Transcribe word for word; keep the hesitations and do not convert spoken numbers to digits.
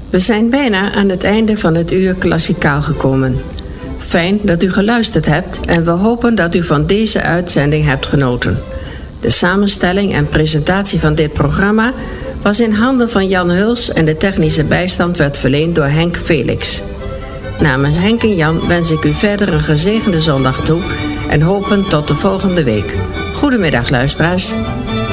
We zijn bijna aan het einde van het uur klassikaal gekomen. Fijn dat u geluisterd hebt en we hopen dat u van deze uitzending hebt genoten. De samenstelling en presentatie van dit programma was in handen van Jan Huls en de technische bijstand werd verleend door Henk Felix. Namens Henk en Jan wens ik u verder een gezegende zondag toe en hopen tot de volgende week. Goedemiddag luisteraars.